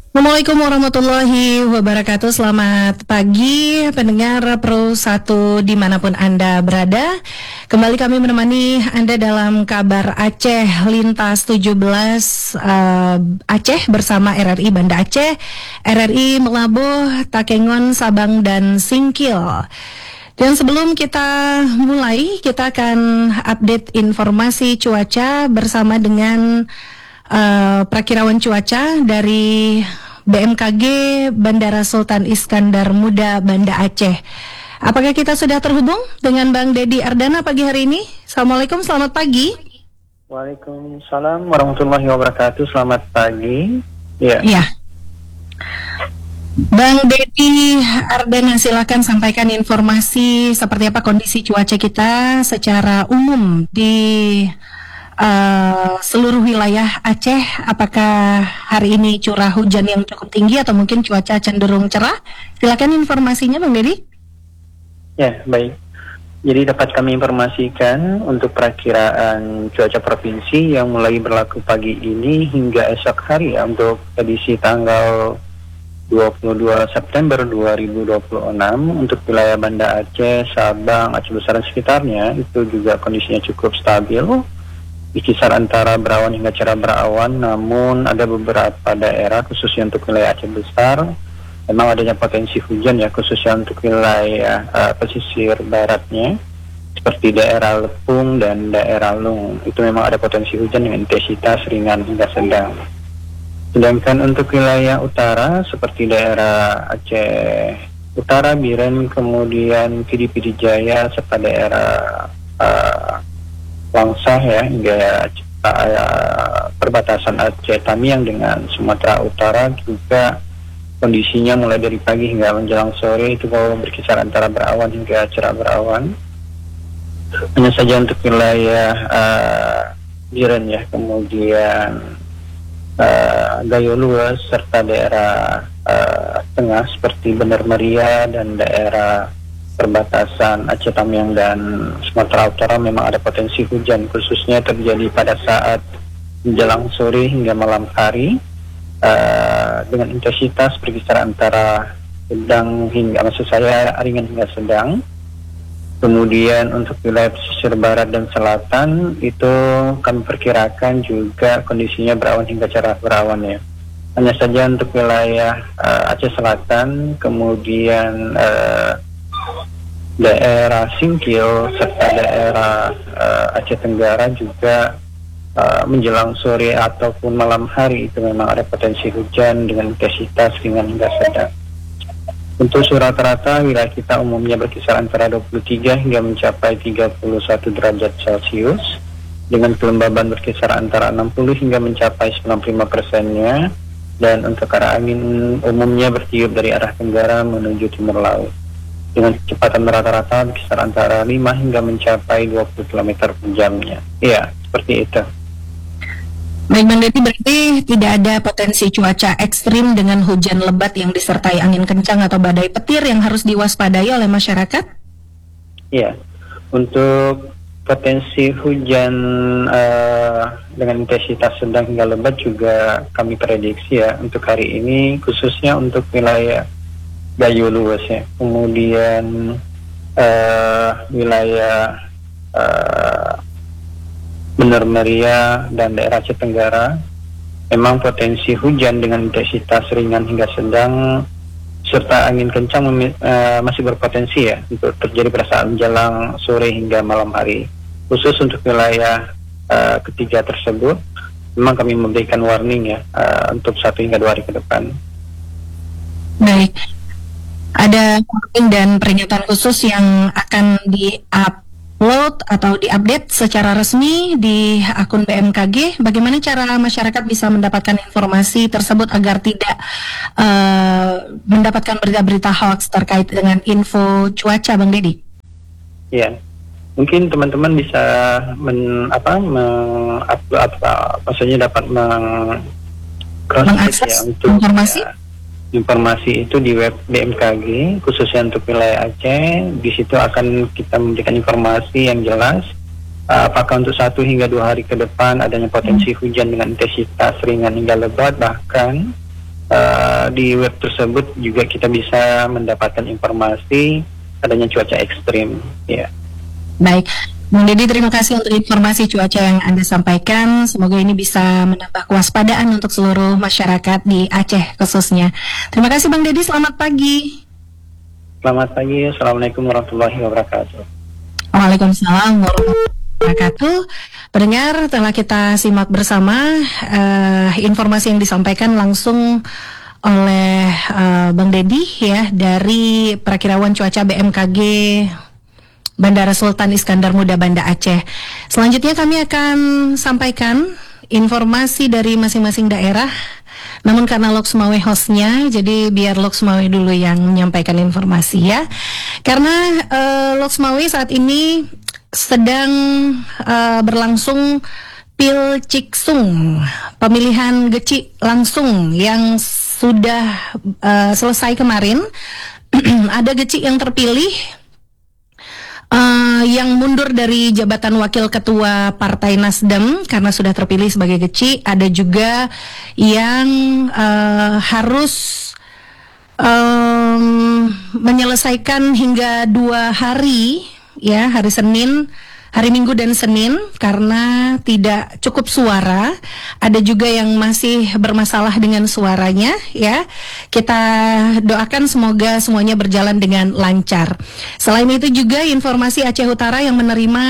Assalamualaikum warahmatullahi wabarakatuh. Selamat pagi pendengar Pro 1 dimanapun Anda berada. Kembali kami menemani Anda dalam kabar Aceh Lintas 17 Aceh bersama RRI Banda Aceh, RRI Melabuh, Takengon, Sabang, dan Singkil. Dan sebelum kita mulai, kita akan update informasi cuaca bersama dengan perakirawan cuaca dari BMKG Bandara Sultan Iskandar Muda Banda Aceh. Apakah kita sudah terhubung dengan Bang Dedi Ardana pagi hari ini? Assalamualaikum, selamat pagi. Waalaikumsalam warahmatullahi wabarakatuh. Selamat pagi. Ya. Bang Dedi Ardana, silakan sampaikan informasi seperti apa kondisi cuaca kita secara umum di seluruh wilayah Aceh. Apakah hari ini curah hujan yang cukup tinggi atau mungkin cuaca cenderung cerah? Silakan informasinya, Bang Dedi. Ya, baik. Jadi dapat kami informasikan untuk perakiraan cuaca provinsi yang mulai berlaku pagi ini hingga esok hari ya, untuk edisi tanggal 22 September 2026 untuk wilayah Banda Aceh, Sabang, Aceh Besar dan sekitarnya itu juga kondisinya cukup stabil. Di kisar antara berawan hingga cerah berawan, namun ada beberapa daerah khususnya untuk wilayah Aceh Besar memang adanya potensi hujan ya, khususnya untuk wilayah pesisir baratnya seperti daerah Lepung dan daerah Lung. Itu memang ada potensi hujan dengan intensitas ringan hingga sedang. Sedangkan untuk wilayah utara seperti daerah Aceh Utara, Biren, kemudian Pidi Jaya serta daerah Langsah ya hingga perbatasan Aceh Tamiang dengan Sumatera Utara juga kondisinya mulai dari pagi hingga menjelang sore itu berkisar antara berawan hingga cerah berawan. Hanya saja untuk wilayah Biren ya, kemudian Gayo Luas serta daerah tengah seperti Bener Meriah dan daerah perbatasan Aceh Tamiang dan Sumatera Utara memang ada potensi hujan, khususnya terjadi pada saat menjelang sore hingga malam hari dengan intensitas berkisar antara sedang hingga ringan hingga sedang. Kemudian untuk wilayah pesisir barat dan selatan itu kami perkirakan juga kondisinya berawan hingga cerah berawan ya. Hanya saja untuk wilayah Aceh Selatan, kemudian daerah Singkil serta daerah Aceh Tenggara juga menjelang sore ataupun malam hari itu memang ada potensi hujan dengan intensitas ringan hingga sedang. Untuk rata-rata wilayah kita umumnya berkisar antara 23 hingga mencapai 31 derajat Celcius dengan kelembaban berkisar antara 60 hingga mencapai 95%-nya, dan untuk arah angin umumnya bertiup dari arah tenggara menuju timur laut dengan kecepatan rata-rata berkisar antara 5 hingga mencapai 20 km per jamnya. Iya, seperti itu. Baik, Bang Dedi, berarti tidak ada potensi cuaca ekstrim dengan hujan lebat yang disertai angin kencang atau badai petir yang harus diwaspadai oleh masyarakat? Iya, untuk potensi hujan dengan intensitas sedang hingga lebat juga kami prediksi ya untuk hari ini, khususnya untuk wilayah Gayo Luas ya, kemudian wilayah Bener Meriah dan daerah Aceh Tenggara memang potensi hujan dengan intensitas ringan hingga sedang serta angin kencang masih berpotensi ya untuk terjadi pada saat menjelang sore hingga malam hari. Khusus untuk wilayah ketiga tersebut memang kami memberikan warning ya untuk 1 hingga 2 hari ke depan. Baik, ada warning dan peringatan khusus yang akan di-upload atau di-update secara resmi di akun BMKG. Bagaimana cara masyarakat bisa mendapatkan informasi tersebut agar tidak mendapatkan berita-berita hoax terkait dengan info cuaca, Bang Dedi? Ya, mungkin teman-teman bisa dapat mengakses ya, untuk informasi. Informasi itu di web BMKG khususnya untuk wilayah Aceh. Di situ akan kita memberikan informasi yang jelas apakah untuk 1 hingga 2 hari ke depan adanya potensi hujan dengan intensitas ringan hingga lebat, bahkan di web tersebut juga kita bisa mendapatkan informasi adanya cuaca ekstrim. Ya. Baik, Bung Dedi, terima kasih untuk informasi cuaca yang Anda sampaikan. Semoga ini bisa menambah kewaspadaan untuk seluruh masyarakat di Aceh khususnya. Terima kasih Bang Dedi, selamat pagi. Selamat pagi, Assalamualaikum warahmatullahi wabarakatuh. Waalaikumsalam warahmatullahi wabarakatuh. Pendengar, telah kita simak bersama informasi yang disampaikan langsung oleh Bang Dedi ya dari Perakirauan Cuaca BMKG Bandara Sultan Iskandar Muda Banda Aceh. Selanjutnya kami akan sampaikan informasi dari masing-masing daerah. Namun karena Lok Sumawe hostnya, jadi biar Lok Sumawe dulu yang menyampaikan informasi ya. Karena Lok Sumawe saat ini sedang berlangsung Pilciksung, pemilihan geci langsung yang sudah selesai kemarin. Ada geci yang terpilih yang mundur dari jabatan wakil ketua Partai Nasdem karena sudah terpilih sebagai geci. Ada juga yang harus menyelesaikan hingga 2 hari, ya, hari Senin, hari Minggu dan Senin karena tidak cukup suara. Ada juga yang masih bermasalah dengan suaranya ya. Kita doakan semoga semuanya berjalan dengan lancar. Selain itu juga informasi Aceh Utara yang menerima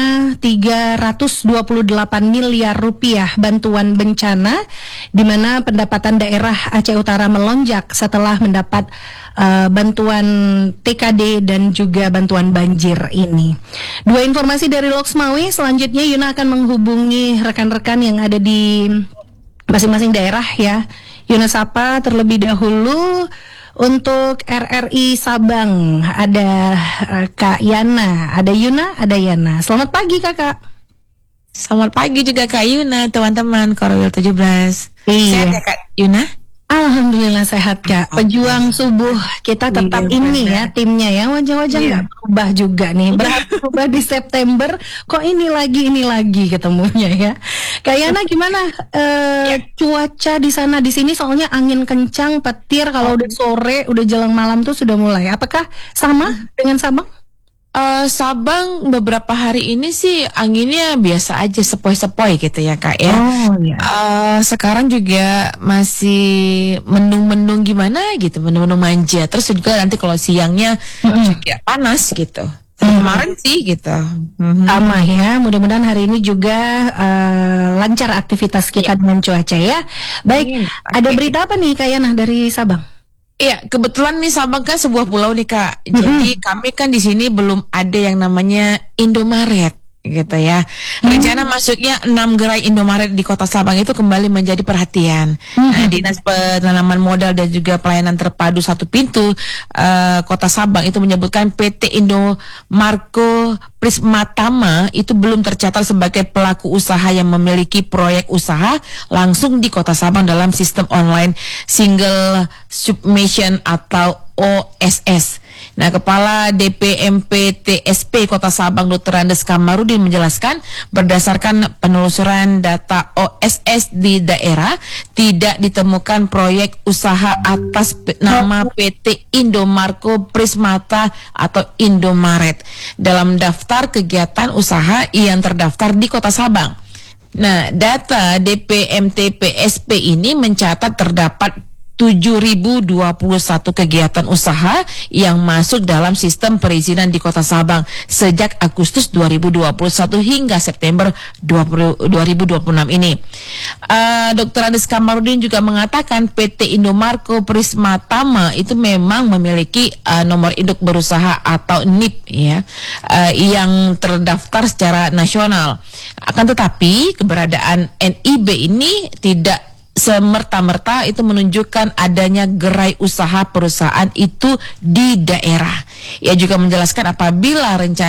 328 miliar rupiah bantuan bencana, di mana pendapatan daerah Aceh Utara melonjak setelah mendapat bantuan TKD dan juga bantuan banjir ini. 2 informasi dari Lok Sumawe. Selanjutnya Yuna akan menghubungi rekan-rekan yang ada di masing-masing daerah ya. Yuna sapa terlebih dahulu untuk RRI Sabang. Ada Kak Yana, ada Yuna, ada Yana. Selamat pagi Kakak. Selamat pagi juga Kak Yuna, teman-teman Korwil 17. Iya. Sehat ya Kak Yuna? Alhamdulillah sehat Kak. Pejuang subuh kita tetap ini ya timnya ya. Wajah-wajah nggak berubah juga nih. Berubah di September. Kok ini lagi ketemunya ya. Kak Yana gimana cuaca di sana? Di sini soalnya angin kencang, petir. Kalau udah sore, udah jelang malam tuh sudah mulai. Apakah sama dengan Sabang? Sabang beberapa hari ini sih anginnya biasa aja, sepoi-sepoi gitu ya Kak ya. Oh iya. Sekarang juga masih mendung-mendung gimana gitu, mendung-mendung manja. Terus juga nanti kalau siangnya juga panas gitu. Kemarin sih gitu. Sama ya, mudah-mudahan hari ini juga lancar aktivitas kita dengan cuaca ya. Baik, ada berita apa nih Kak Yana dari Sabang? Iya, kebetulan nih Sabang kan sebuah pulau nih Kak. Jadi kami kan di sini belum ada yang namanya Indomaret gitu ya. Rencana masuknya 6 gerai Indomaret di Kota Sabang itu kembali menjadi perhatian. Nah, Dinas Penanaman Modal dan juga Pelayanan Terpadu Satu Pintu Kota Sabang itu menyebutkan PT Indomarko Prismatama itu belum tercatat sebagai pelaku usaha yang memiliki proyek usaha langsung di Kota Sabang dalam sistem online Single Submission atau OSS. Nah, Kepala DPMP TSP Kota Sabang Dr. Andes Kamarudin menjelaskan berdasarkan penelusuran data OSS di daerah tidak ditemukan proyek usaha atas nama PT Indomarko Prismata atau Indomaret dalam daftar kegiatan usaha yang terdaftar di Kota Sabang. Nah, data DPMT PSP ini mencatat terdapat 7.021 kegiatan usaha yang masuk dalam sistem perizinan di Kota Sabang sejak Agustus 2021 hingga September 2026 ini. Dr. Andes Kamarudin juga mengatakan PT Indomarko Prismatama itu memang memiliki nomor induk berusaha atau NIP ya, yang terdaftar secara nasional. Akan tetapi keberadaan NIB ini tidak semerta-merta itu menunjukkan adanya gerai usaha perusahaan itu di daerah. Ia juga menjelaskan apabila rencana